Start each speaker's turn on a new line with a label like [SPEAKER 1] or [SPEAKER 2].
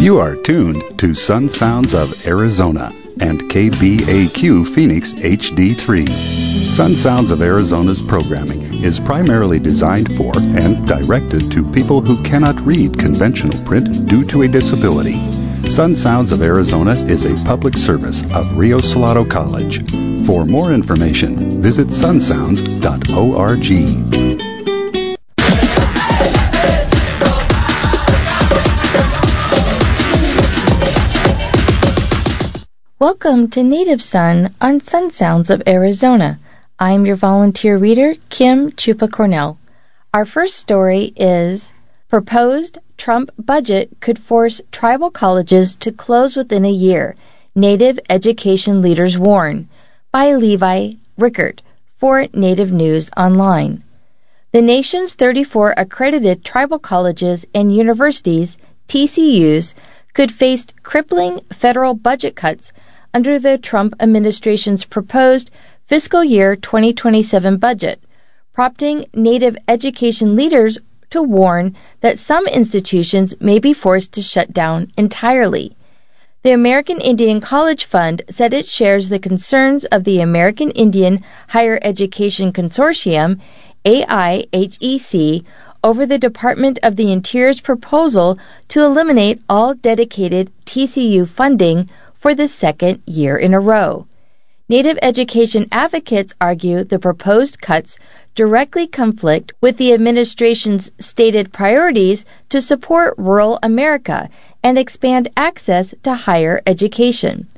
[SPEAKER 1] You are tuned to Sun Sounds of Arizona and KBAQ Phoenix HD3. Sun Sounds of Arizona's programming is primarily designed for and directed to people who cannot read conventional print due to a disability. Sun Sounds of Arizona is a public service of Rio Salado College. For more information, visit sunsounds.org.
[SPEAKER 2] Welcome to Native Son on Sun Sounds of Arizona. I'm your volunteer reader, Kim Chupa Cornell. Our first story is Proposed Trump Budget Could Force Tribal Colleges to Close Within a Year, Native Education Leaders Warn, by Levi Rickert for Native News Online. The nation's 34 accredited tribal colleges and universities, TCUs, could face crippling federal budget cuts under the Trump administration's proposed fiscal year 2027 budget, prompting Native education leaders to warn that some institutions may be forced to shut down entirely. The American Indian College Fund said it shares the concerns of the American Indian Higher Education Consortium, AIHEC, over the Department of the Interior's proposal to eliminate all dedicated TCU funding for the second year in a row. Native education advocates argue the proposed cuts directly conflict with the administration's stated priorities to support rural America and expand access to higher education.